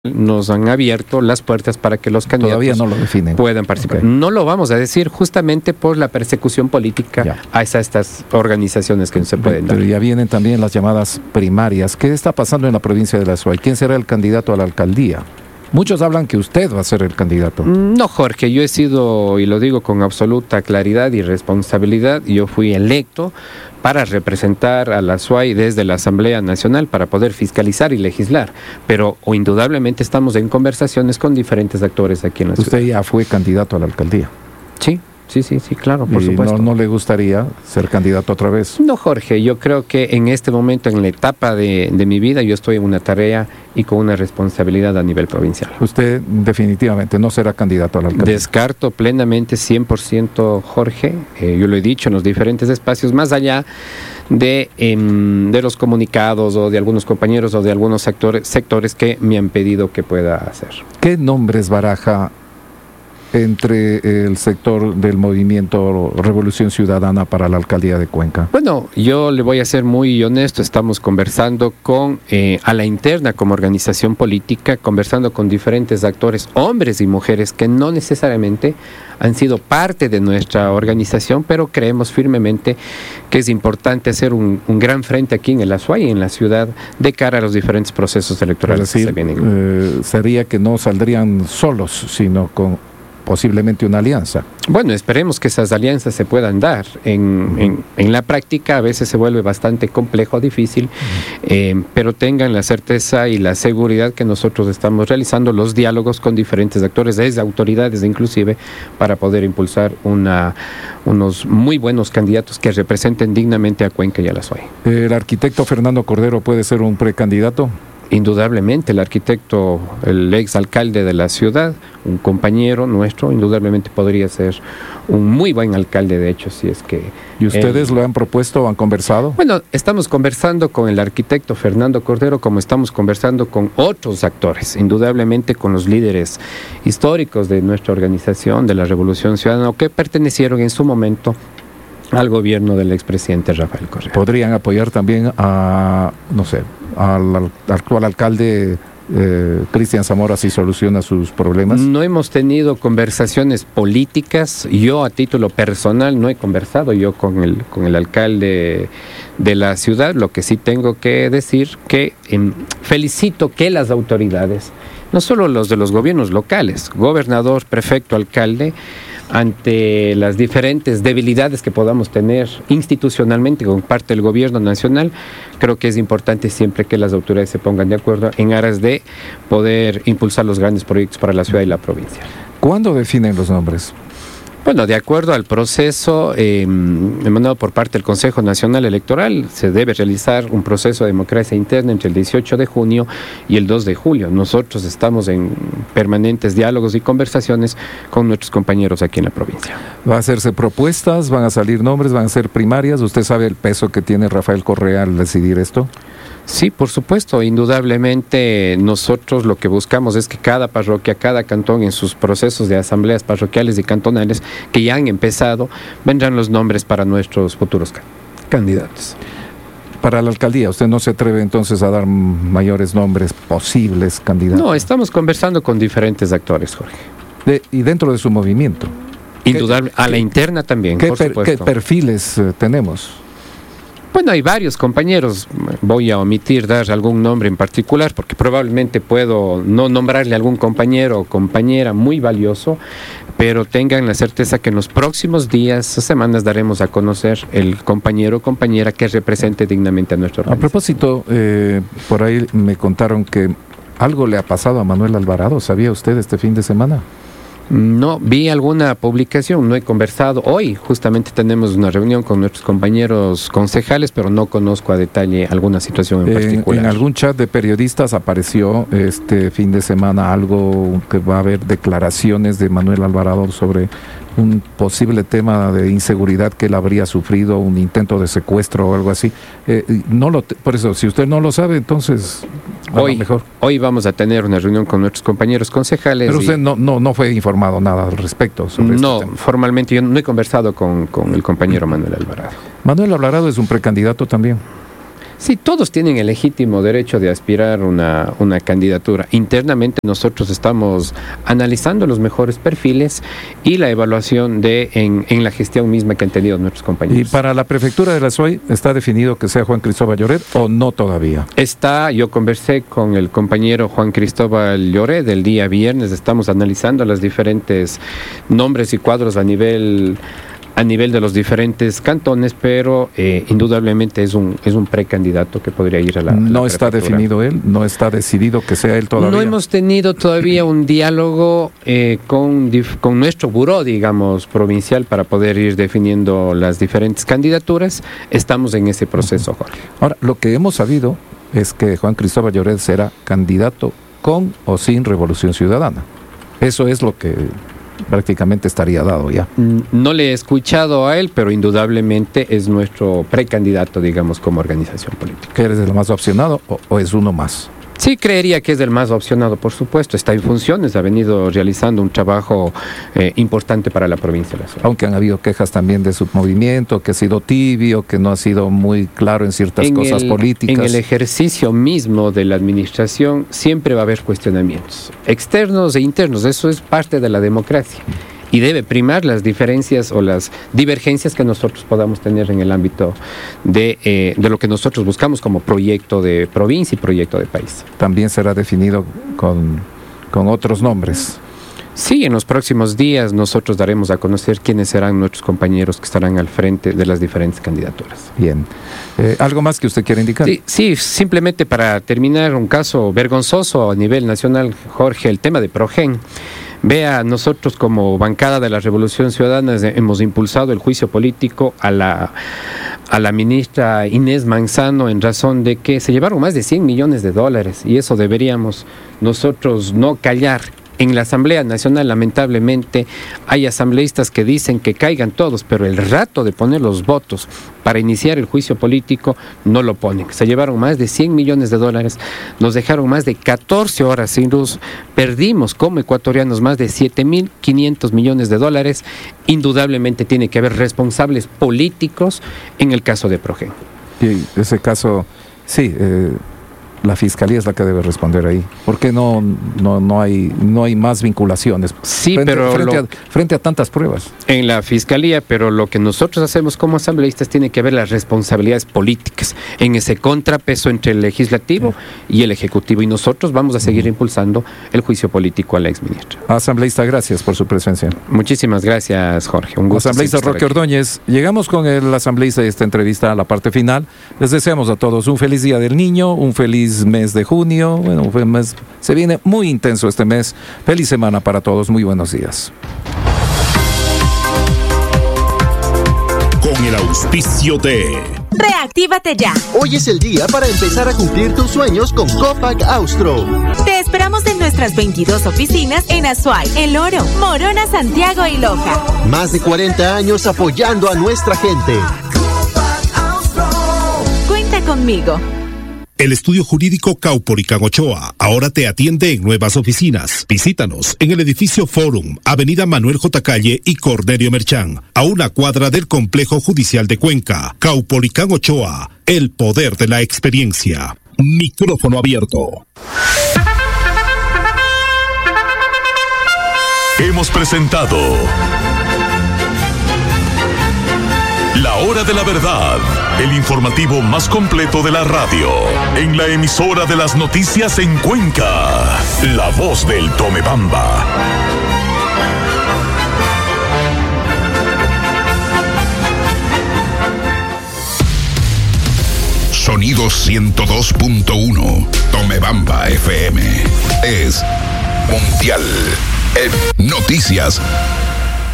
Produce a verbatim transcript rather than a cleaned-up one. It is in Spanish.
nos han abierto las puertas para que los candidatos Todavía no lo definen. puedan participar. Okay. No lo vamos a decir justamente por la persecución política Ya. a esas, estas organizaciones que no se pueden dar. Pero ya vienen también las llamadas primarias. ¿Qué está pasando en la provincia de La Suay? ¿Quién será el candidato a la alcaldía? Muchos hablan que usted va a ser el candidato. No, Jorge, yo he sido, y lo digo con absoluta claridad y responsabilidad, yo fui electo para representar a la S U A Y desde la Asamblea Nacional para poder fiscalizar y legislar, pero o indudablemente estamos en conversaciones con diferentes actores aquí en la ciudad. Usted ya fue candidato a la alcaldía. Sí, sí, sí, sí, claro, por y supuesto. No, no le gustaría ser candidato otra vez. No, Jorge, yo creo que en este momento, en la etapa de, de mi vida, yo estoy en una tarea y con una responsabilidad a nivel provincial. Usted definitivamente no será candidato a la alcaldía. Descarto plenamente cien por ciento, Jorge, eh, yo lo he dicho en los diferentes espacios, más allá de, eh, de los comunicados o de algunos compañeros o de algunos sectores, sectores que me han pedido que pueda hacer. ¿Qué nombres baraja entre el sector del movimiento Revolución Ciudadana para la alcaldía de Cuenca? Bueno, yo le voy a ser muy honesto, estamos conversando con eh, a la interna como organización política, conversando con diferentes actores, hombres y mujeres que no necesariamente han sido parte de nuestra organización, pero creemos firmemente que es importante hacer un, un gran frente aquí en el Azuay, en la ciudad, de cara a los diferentes procesos electorales Es decir, que se vienen. Eh, sería que no saldrían solos, sino con posiblemente una alianza. Bueno, esperemos que esas alianzas se puedan dar. En, en, en la práctica a veces se vuelve bastante complejo, difícil, eh, pero tengan la certeza y la seguridad que nosotros estamos realizando los diálogos con diferentes actores, desde autoridades inclusive, para poder impulsar una, unos muy buenos candidatos que representen dignamente a Cuenca y a la S U A Y. ¿El arquitecto Fernando Cordero puede ser un precandidato? Indudablemente, el arquitecto, el ex alcalde de la ciudad, un compañero nuestro, indudablemente podría ser un muy buen alcalde, de hecho, si es que... ¿Y ustedes él... lo han propuesto o han conversado? Bueno, estamos conversando con el arquitecto Fernando Cordero, como estamos conversando con otros actores, indudablemente con los líderes históricos de nuestra organización, de la Revolución Ciudadana, que pertenecieron en su momento al gobierno del expresidente Rafael Correa. ¿Podrían apoyar también a, no sé, al, al actual alcalde eh, Cristian Zamora si soluciona sus problemas? No hemos tenido conversaciones políticas. Yo a título personal no he conversado yo con el, con el alcalde de la ciudad. Lo que sí tengo que decir que eh, felicito que las autoridades, no solo los de los gobiernos locales, gobernador, prefecto, alcalde, ante las diferentes debilidades que podamos tener institucionalmente con parte del gobierno nacional, creo que es importante siempre que las autoridades se pongan de acuerdo en aras de poder impulsar los grandes proyectos para la ciudad y la provincia. ¿Cuándo definen los nombres? Bueno, de acuerdo al proceso eh, emanado por parte del Consejo Nacional Electoral, se debe realizar un proceso de democracia interna entre el dieciocho de junio y el dos de julio. Nosotros estamos en permanentes diálogos y conversaciones con nuestros compañeros aquí en la provincia. ¿Va a hacerse propuestas? ¿Van a salir nombres? ¿Van a ser primarias? ¿Usted sabe el peso que tiene Rafael Correa al decidir esto? Sí, por supuesto, indudablemente nosotros lo que buscamos es que cada parroquia, cada cantón en sus procesos de asambleas parroquiales y cantonales que ya han empezado, vendrán los nombres para nuestros futuros candidatos. Para la alcaldía, ¿usted no se atreve entonces a dar mayores nombres posibles candidatos? No, estamos conversando con diferentes actores, Jorge. De, y dentro de su movimiento. Indudable, a la interna también, ¿Qué, por per, supuesto. ¿Qué perfiles eh, tenemos? Bueno, hay varios compañeros, voy a omitir dar algún nombre en particular porque probablemente puedo no nombrarle a algún compañero o compañera muy valioso, pero tengan la certeza que en los próximos días o semanas daremos a conocer el compañero o compañera que represente dignamente a nuestro país. A propósito, eh, por ahí me contaron que algo le ha pasado a Manuel Alvarado, ¿sabía usted este fin de semana? No, vi alguna publicación, no he conversado. Hoy justamente tenemos una reunión con nuestros compañeros concejales, pero no conozco a detalle alguna situación en particular. En, en algún chat de periodistas apareció este fin de semana algo que va a haber declaraciones de Manuel Alvarado sobre un posible tema de inseguridad que él habría sufrido, un intento de secuestro o algo así. Eh, no lo te, por eso, si usted no lo sabe, entonces hoy, mejor. Hoy vamos a tener una reunión con nuestros compañeros concejales. Pero usted y... no, no, no fue informado nada al respecto sobre No, este tema. Formalmente yo no he conversado con, con el compañero Manuel Alvarado. Manuel Alvarado es un precandidato también. Sí, todos tienen el legítimo derecho de aspirar una, una candidatura. Internamente nosotros estamos analizando los mejores perfiles y la evaluación de en, en la gestión misma que han tenido nuestros compañeros. ¿Y para la prefectura de la S O I está definido que sea Juan Cristóbal Lloret o no todavía? Está, yo conversé con el compañero Juan Cristóbal Lloret el día viernes, estamos analizando los diferentes nombres y cuadros a nivel... a nivel de los diferentes cantones, pero eh, indudablemente es un es un precandidato que podría ir a la No la está definido él, no está decidido que sea él todavía. No hemos tenido todavía un diálogo eh, con, con nuestro buró, digamos, provincial para poder ir definiendo las diferentes candidaturas. Estamos en ese proceso, Jorge. Ahora, lo que hemos sabido es que Juan Cristóbal Lloret será candidato con o sin Revolución Ciudadana. Eso es lo que prácticamente estaría dado ya. No le he escuchado a él, pero indudablemente es nuestro precandidato, digamos, como organización política. ¿Que eres el más opcionado o, o es uno más? Sí, creería que es el más opcionado, por supuesto. Está en funciones, ha venido realizando un trabajo eh, importante para la provincia de la zona. Aunque han habido quejas también de su movimiento, que ha sido tibio, que no ha sido muy claro en ciertas en cosas el, políticas. En el ejercicio mismo de la administración siempre va a haber cuestionamientos, externos e internos. Eso es parte de la democracia. Y debe primar las diferencias o las divergencias que nosotros podamos tener en el ámbito de, eh, de lo que nosotros buscamos como proyecto de provincia y proyecto de país. También será definido con, con otros nombres. Sí, en los próximos días nosotros daremos a conocer quiénes serán nuestros compañeros que estarán al frente de las diferentes candidaturas. Bien. Eh, ¿Algo más que usted quiera indicar? Sí, sí, simplemente para terminar, un caso vergonzoso a nivel nacional, Jorge, el tema de Progen. Vea, nosotros como bancada de la Revolución Ciudadana hemos impulsado el juicio político a la, a la ministra Inés Manzano en razón de que se llevaron más de cien millones de dólares y eso deberíamos nosotros no callar. En la Asamblea Nacional, lamentablemente, hay asambleístas que dicen que caigan todos, pero el rato de poner los votos para iniciar el juicio político no lo ponen. Se llevaron más de cien millones de dólares, nos dejaron más de catorce horas sin luz, perdimos como ecuatorianos más de siete mil quinientos millones de dólares. Indudablemente tiene que haber responsables políticos en el caso de Progen. Y ese caso, sí, eh, la Fiscalía es la que debe responder ahí. ¿Por qué no, no, no, hay, no hay más vinculaciones? Sí, frente, pero frente, lo, a, frente a tantas pruebas. En la Fiscalía, pero lo que nosotros hacemos como asambleístas tiene que haber las responsabilidades políticas en ese contrapeso entre el legislativo sí. y el ejecutivo. Y nosotros vamos a seguir uh-huh. impulsando el juicio político a la exministra. Asambleísta, gracias por su presencia. Muchísimas gracias, Jorge. Un gusto. Asambleísta Roque Ordóñez. Llegamos con el asambleísta de esta entrevista a la parte final. Les deseamos a todos un feliz Día del Niño, un feliz mes de junio, bueno, un mes, se viene muy intenso este mes. Feliz semana para todos, muy buenos días. Con el auspicio de Reactívate ya. Hoy es el día para empezar a cumplir tus sueños con Copac Austro. Te esperamos en nuestras veintidós oficinas en Azuay, El Oro, Morona, Santiago y Loja. Más de cuarenta años apoyando a nuestra gente. Cuenta conmigo. El estudio jurídico Caupolicán Ochoa ahora te atiende en nuevas oficinas. Visítanos en el edificio Forum, Avenida Manuel J. Calle y Cornelio Merchán, a una cuadra del Complejo Judicial de Cuenca. Caupolicán Ochoa, el poder de la experiencia. Micrófono abierto. Hemos presentado La Hora de la Verdad, el informativo más completo de la radio, en la emisora de las noticias en Cuenca, La Voz del Tomebamba. Sonido ciento dos punto uno, Tomebamba F M. Es Mundial en Noticias.